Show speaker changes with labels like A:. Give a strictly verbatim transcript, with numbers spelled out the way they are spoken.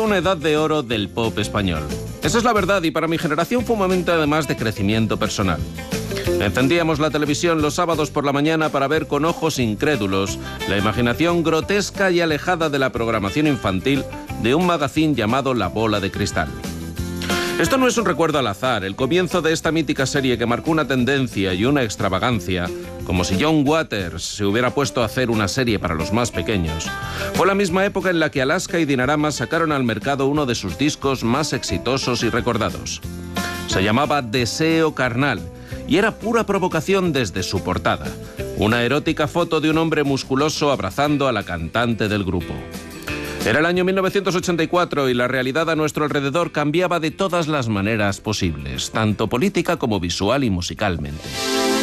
A: una edad de oro del pop español. Esa es la verdad, y para mi generación fue un momento además de crecimiento personal. Encendíamos la televisión los sábados por la mañana para ver con ojos incrédulos la imaginación grotesca y alejada de la programación infantil de un magazín llamado La Bola de Cristal. Esto no es un recuerdo al azar. El comienzo de esta mítica serie, que marcó una tendencia y una extravagancia, como si John Waters se hubiera puesto a hacer una serie para los más pequeños, fue la misma época en la que Alaska y Dinarama sacaron al mercado uno de sus discos más exitosos y recordados. Se llamaba Deseo Carnal y era pura provocación desde su portada, una erótica foto de un hombre musculoso abrazando a la cantante del grupo. Era el año mil novecientos ochenta y cuatro y la realidad a nuestro alrededor cambiaba de todas las maneras posibles, tanto política como visual y musicalmente.